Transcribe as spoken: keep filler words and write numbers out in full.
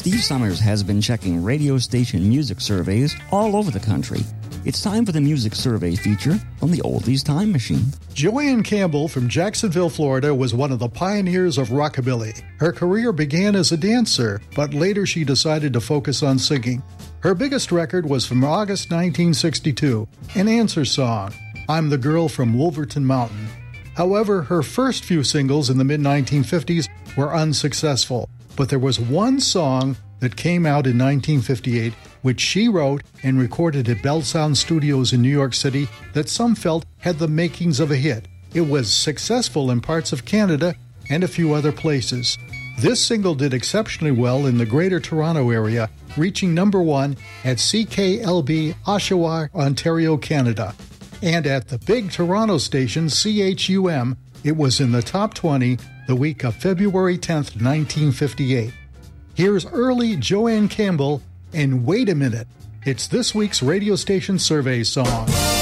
Steve Summers has been checking radio station music surveys all over the country. It's time for the Music Survey feature from the Oldies Time Machine. Joanne Campbell from Jacksonville, Florida, was one of the pioneers of rockabilly. Her career began as a dancer, but later she decided to focus on singing. Her biggest record was from August nineteen sixty-two, an answer song, I'm the Girl from Wolverton Mountain. However, her first few singles in the mid nineteen fifties were unsuccessful, but there was one song that came out in nineteen fifty-eight, which she wrote and recorded at Bell Sound Studios in New York City, that some felt had the makings of a hit. It was successful in parts of Canada and a few other places. This single did exceptionally well in the Greater Toronto area, reaching number one at C K L B Oshawa, Ontario, Canada. And at the big Toronto station C H U M, it was in the top twenty the week of February tenth, nineteen fifty-eight. Here's early Joanne Campbell, and Wait a Minute. It's this week's radio station survey song.